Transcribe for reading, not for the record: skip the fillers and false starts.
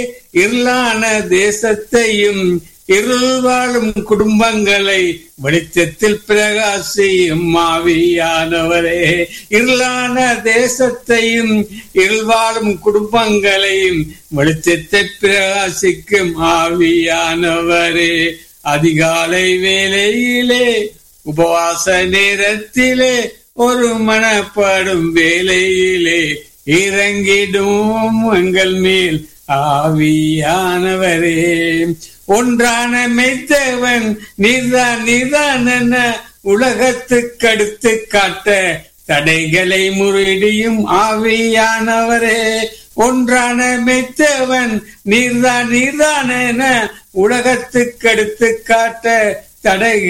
இருளான தேசத்தையும் இருள் வாழும் குடும்பங்களை வெளிச்சத்தில் பிரகாசியும் ஆவியானவரே. இருளான தேசத்தையும் இருள் வாழும் குடும்பங்களையும் வெளிச்சத்தை பிரகாசிக்கும் ஆவியானவரே. அதிகாலை வேளையிலே உபவாச நேரத்திலே ஒரு மனப்படும் வேளையிலே இறங்கிடும் எங்கள் மேல் ஆவியானவரே. ஒன்றான மெய்த்தவன் நீர்தான் என உலகத்துக்கு அடுத்து காட்ட தடைகளை முறியடியும் ஆவியானவரே. ஒன்றான மெய்த்தவன் நீர்தான் என உலகத்துக்கு அடுத்து காட்ட தடைகள்